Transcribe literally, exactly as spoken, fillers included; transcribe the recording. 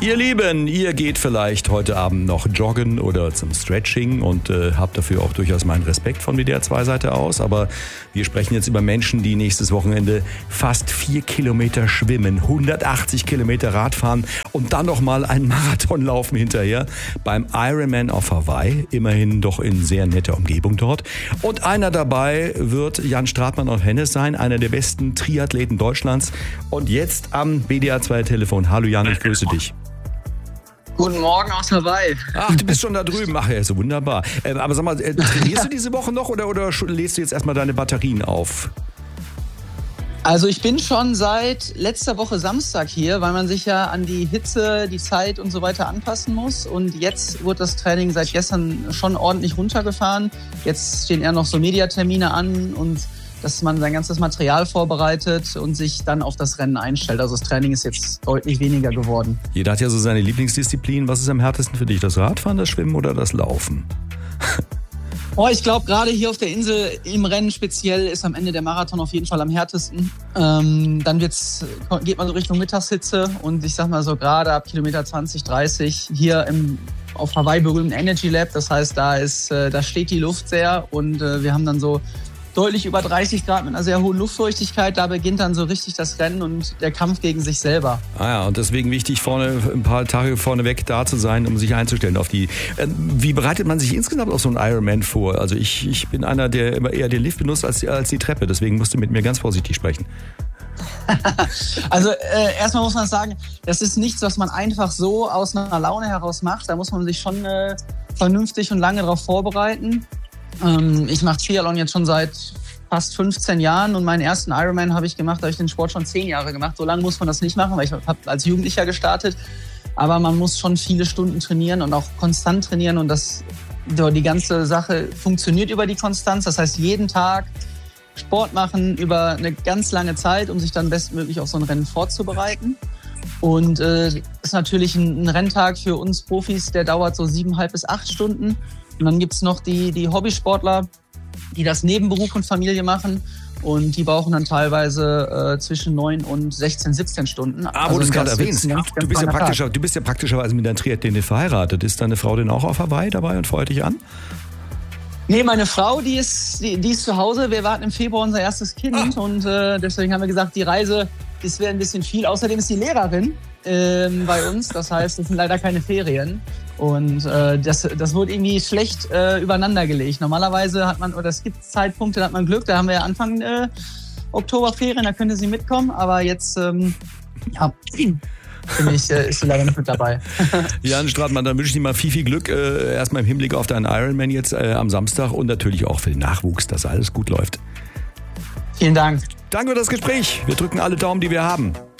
Ihr Lieben, ihr geht vielleicht heute Abend noch joggen oder zum Stretching und äh, habt dafür auch durchaus meinen Respekt von W D R zwei Seite aus. Aber wir sprechen jetzt über Menschen, die nächstes Wochenende fast vier Kilometer schwimmen, hundertachtzig Kilometer Radfahren und dann noch mal einen Marathon laufen hinterher beim Ironman auf Hawaii. Immerhin doch in sehr netter Umgebung dort. Und einer dabei wird Jan Stratmann aus Hennes sein, einer der besten Triathleten Deutschlands. Und jetzt am W D R zwei Telefon. Hallo Jan, ich grüße dich. Guten Morgen aus Hawaii. Ach, du bist schon da drüben. Ach ja, so wunderbar. Äh, aber sag mal, äh, trainierst du diese Woche noch oder, oder lädst du jetzt erstmal deine Batterien auf? Also ich bin schon seit letzter Woche Samstag hier, weil man sich ja an die Hitze, die Zeit und so weiter anpassen muss. Und jetzt wird das Training seit gestern schon ordentlich runtergefahren. Jetzt stehen eher noch so Mediatermine an und dass man sein ganzes Material vorbereitet und sich dann auf das Rennen einstellt. Also das Training ist jetzt deutlich weniger geworden. Jeder hat ja so seine Lieblingsdisziplin. Was ist am härtesten für dich? Das Radfahren, das Schwimmen oder das Laufen? Oh, ich glaube, gerade hier auf der Insel im Rennen speziell ist am Ende der Marathon auf jeden Fall am härtesten. Ähm, dann wird's, geht man so Richtung Mittagshitze und ich sag mal so gerade ab Kilometer zwanzig, dreißig hier im auf Hawaii berühmten Energy Lab. Das heißt, da ist, äh, da steht die Luft sehr und äh, wir haben dann so deutlich über dreißig Grad mit einer sehr hohen Luftfeuchtigkeit. Da beginnt dann so richtig das Rennen und der Kampf gegen sich selber. Ah ja, und deswegen wichtig, vorne ein paar Tage vorneweg da zu sein, um sich einzustellen auf die. Äh, wie bereitet man sich insgesamt auf so einen Ironman vor? Also ich, ich bin einer, der immer eher den Lift benutzt als, als die Treppe. Deswegen musst du mit mir ganz vorsichtig sprechen. Also äh, erstmal muss man sagen, das ist nichts, was man einfach so aus einer Laune heraus macht. Da muss man sich schon äh, vernünftig und lange darauf vorbereiten. Ich mache Triathlon jetzt schon seit fast fünfzehn Jahren und meinen ersten Ironman habe ich gemacht, da habe ich den Sport schon zehn Jahre gemacht. So lange muss man das nicht machen, weil ich habe als Jugendlicher gestartet. Aber man muss schon viele Stunden trainieren und auch konstant trainieren und das, die ganze Sache funktioniert über die Konstanz. Das heißt, jeden Tag Sport machen über eine ganz lange Zeit, um sich dann bestmöglich auf so ein Rennen vorzubereiten. Und äh, ist natürlich ein, ein Renntag für uns Profis, der dauert so siebeneinhalb bis acht Stunden. Und dann gibt's noch die, die Hobbysportler, die das neben Beruf und Familie machen. Und die brauchen dann teilweise äh, zwischen neun und sechzehn, siebzehn Stunden. Ah, wo also du es gerade erwähnst. Du bist, ja praktischer, du bist ja praktischerweise mit deiner Triathletin verheiratet. Ist deine Frau denn auch auf Hawaii dabei und freut dich an? Nee, meine Frau, die ist, die, die ist zu Hause. Wir warten im Februar unser erstes Kind. Ah. Und äh, deswegen haben wir gesagt, die Reise, das wäre ein bisschen viel. Außerdem ist sie Lehrerin ähm, bei uns. Das heißt, es sind leider keine Ferien. Und äh, das, das wurde irgendwie schlecht äh, übereinander gelegt. Normalerweise hat man, oder es gibt Zeitpunkte, da hat man Glück. Da haben wir ja Anfang äh, Oktober Ferien, da könnte sie mitkommen. Aber jetzt, ähm, ja, finde ich, äh, ist sie leider nicht mit dabei. Jan Stratmann, dann wünsche ich dir mal viel, viel Glück. Äh, erstmal im Hinblick auf deinen Ironman jetzt äh, am Samstag und natürlich auch für den Nachwuchs, dass alles gut läuft. Vielen Dank. Danke für das Gespräch. Wir drücken alle Daumen, die wir haben.